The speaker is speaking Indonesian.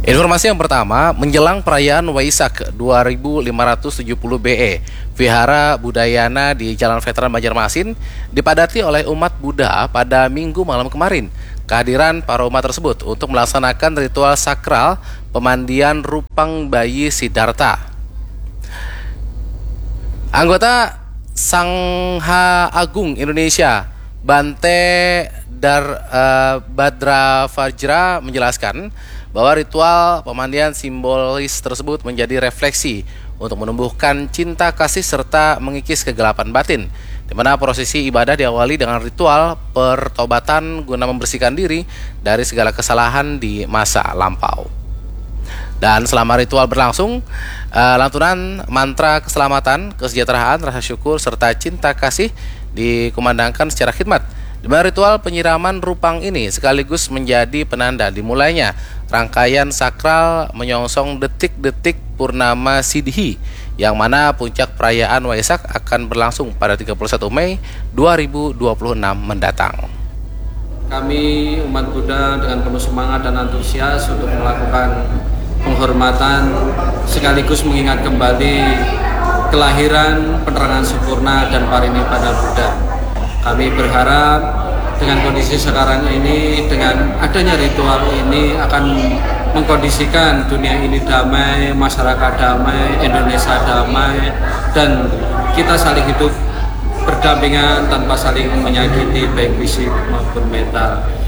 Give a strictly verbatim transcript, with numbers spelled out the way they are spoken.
Informasi yang pertama, menjelang perayaan Waisak dua ribu lima ratus tujuh puluh B E, Vihara Budayana di Jalan Veteran Banjarmasin dipadati oleh umat Buddha pada Minggu malam kemarin. Kehadiran para umat tersebut untuk melaksanakan ritual sakral pemandian Rupang Bayi Siddhartha. Anggota Sangha Agung Indonesia, Bante Dar uh, Badra Fajra menjelaskan bahwa ritual pemandian simbolis tersebut menjadi refleksi untuk menumbuhkan cinta kasih serta mengikis kegelapan batin, di mana prosesi ibadah diawali dengan ritual pertobatan guna membersihkan diri dari segala kesalahan di masa lampau. Dan selama ritual berlangsung, uh, lantunan mantra keselamatan, kesejahteraan, rasa syukur, serta cinta kasih dikumandangkan secara khidmat. Di mana ritual penyiraman rupang ini sekaligus menjadi penanda dimulainya rangkaian sakral menyongsong detik-detik Purnama Sidhi, yang mana puncak perayaan Waisak akan berlangsung pada tiga puluh satu Mei dua ribu dua puluh enam mendatang. Kami umat Buddha dengan penuh semangat dan antusias untuk melakukan penghormatan sekaligus mengingat kembali kelahiran, penerangan sempurna dan parinibbana Buddha. Kami berharap dengan kondisi sekarang ini, dengan adanya ritual ini akan mengkondisikan dunia ini damai, masyarakat damai, Indonesia damai, dan kita saling hidup berdampingan tanpa saling menyakiti baik fisik maupun mental.